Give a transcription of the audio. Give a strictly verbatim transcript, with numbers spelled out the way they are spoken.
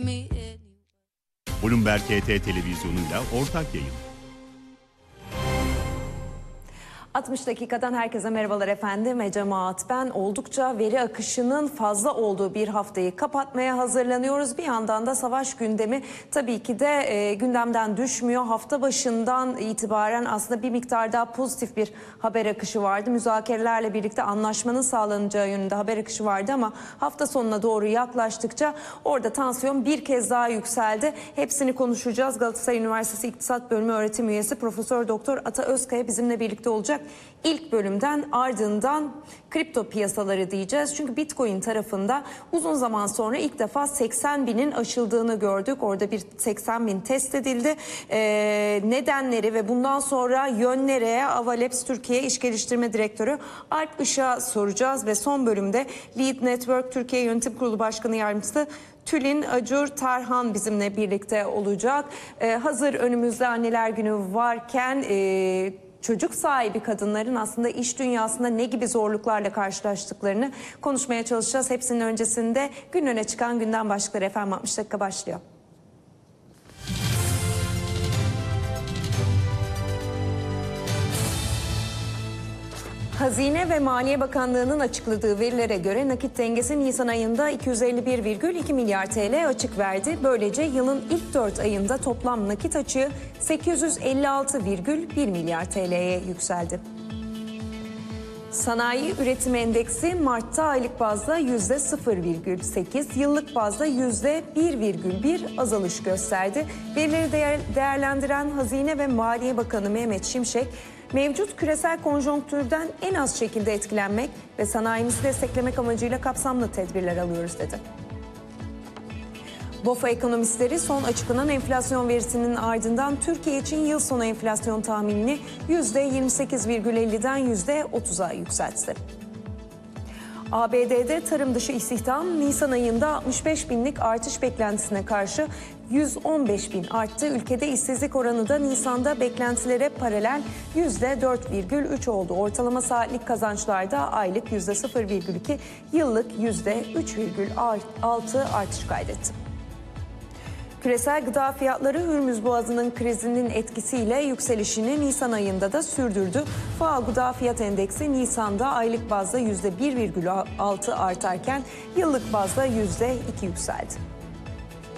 me anyway. Bloomberg H T televizyonuyla ortak yayın. altmış dakikadan herkese merhabalar efendim. Ece Maat ben. Oldukça veri akışının fazla olduğu bir haftayı kapatmaya hazırlanıyoruz. Bir yandan da savaş gündemi tabii ki de e, gündemden düşmüyor. Hafta başından itibaren aslında bir miktar daha pozitif bir haber akışı vardı. Müzakerelerle birlikte anlaşmanın sağlanacağı yönünde haber akışı vardı ama hafta sonuna doğru yaklaştıkça orada tansiyon bir kez daha yükseldi. Hepsini konuşacağız. Galatasaray Üniversitesi İktisat Bölümü öğretim üyesi Profesör Doktor Ata Özkaya bizimle birlikte olacak. İlk bölümden ardından kripto piyasaları diyeceğiz. Çünkü Bitcoin tarafında uzun zaman sonra ilk defa seksen binin aşıldığını gördük. Orada bir seksen bin test edildi. Ee, nedenleri ve bundan sonra yön nereye? Avalabs Türkiye İş Geliştirme Direktörü Alp Işık'a soracağız. Ve son bölümde Lead Network Türkiye Yönetim Kurulu Başkanı Yardımcısı Tülin Acur Tarhan bizimle birlikte olacak. Ee, hazır önümüzde Anneler Günü varken... E, Çocuk sahibi kadınların aslında iş dünyasında ne gibi zorluklarla karşılaştıklarını konuşmaya çalışacağız. Hepsinin öncesinde gün öne çıkan gündem başlıkları efendim altmış dakika başlıyor. Hazine ve Maliye Bakanlığı'nın açıkladığı verilere göre nakit dengesi Nisan ayında iki yüz elli bir virgül iki milyar T L açık verdi. Böylece yılın ilk dört ayında toplam nakit açığı sekiz yüz elli altı virgül bir milyar T L'ye yükseldi. Sanayi Üretim Endeksi Mart'ta aylık bazda yüzde sıfır virgül sekiz, yıllık bazda yüzde bir virgül bir azalış gösterdi. Verileri değer, değerlendiren Hazine ve Maliye Bakanı Mehmet Şimşek, mevcut küresel konjonktürden en az şekilde etkilenmek ve sanayimizi desteklemek amacıyla kapsamlı tedbirler alıyoruz dedi. BOFA ekonomistleri son açıklanan enflasyon verisinin ardından Türkiye için yıl sonu enflasyon tahminini yüzde yirmi sekiz virgül elliden yüzde otuza yükseltti. A B D'de tarım dışı istihdam Nisan ayında altmış beş binlik artış beklentisine karşı yüz on beş bin arttı. Ülkede işsizlik oranı da Nisan'da beklentilere paralel yüzde dört virgül üç oldu. Ortalama saatlik kazançlarda aylık yüzde sıfır virgül iki, yıllık yüzde üç virgül altı artış kaydetti. Küresel gıda fiyatları Hürmüz Boğazı'nın krizinin etkisiyle yükselişini Nisan ayında da sürdürdü. F A O Gıda Fiyat Endeksi Nisan'da aylık bazda yüzde bir virgül altı artarken yıllık bazda yüzde iki yükseldi.